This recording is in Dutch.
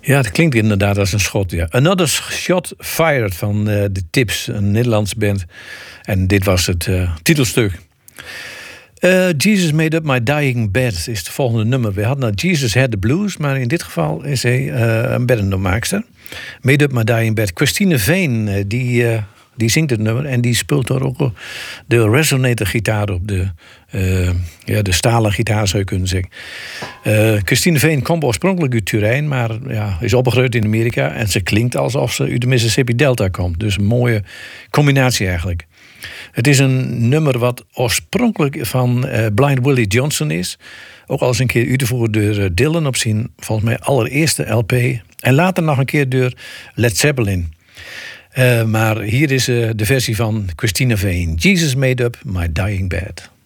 Ja, het klinkt inderdaad als een schot. Ja. Another Shot Fired van de Tips, een Nederlandse band. En dit was het titelstuk. Jesus Made Up My Dying Bed is het volgende nummer. We hadden Jesus Had the Blues, maar in dit geval is hij een beddenmaakster. Made Up My Dying Bed. Christine Veen, die zingt het nummer en die speelt daar ook de resonator-gitaar op. De stalen gitaar zou je kunnen zeggen. Christine Veen komt oorspronkelijk uit Turijn, maar is opgegroeid in Amerika. En ze klinkt alsof ze uit de Mississippi Delta komt. Dus een mooie combinatie eigenlijk. Het is een nummer wat oorspronkelijk van Blind Willie Johnson is. Ook al eens een keer uitgevoerd door Dylan op zijn volgens mij allereerste LP. En later nog een keer door Led Zeppelin. Maar hier is de versie van Christina Veen. Jesus Made Up My Dying Bed.